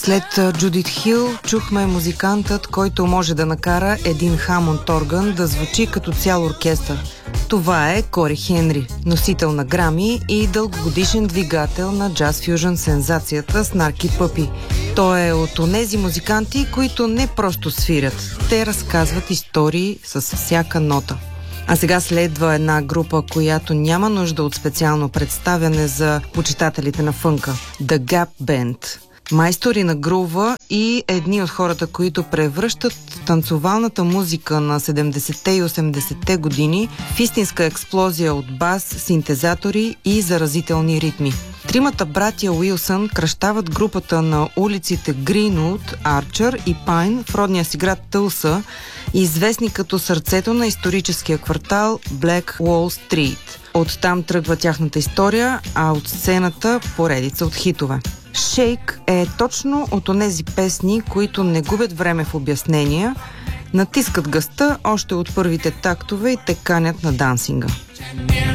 След Джудит Хил чухме музикантът, който може да накара един Хамонд орган да звучи като цял оркестър. Това е Кори Хенри, носител на Грами и дългогодишен двигател на джаз-фюжън сензацията Snarky Puppy. Той е от онези музиканти, които не просто свирят, те разказват истории с всяка нота. А сега следва една група, която няма нужда от специално представяне за почитателите на фънка – The Gap Band. Майстори на грува и едни от хората, които превръщат танцовалната музика на 70-те и 80-те години в истинска експлозия от бас, синтезатори и заразителни ритми. Тримата братя Уилсън кръщават групата на улиците Гринвуд, Арчър и Пайн в родния си град Тълса, известни като сърцето на историческия квартал Black Wall Street. Оттам тръгва тяхната история, а от сцената поредица от хитове. Shake е точно от онези песни, които не губят време в обяснения, натискат гъста още от първите тактове и те канят на дансинга.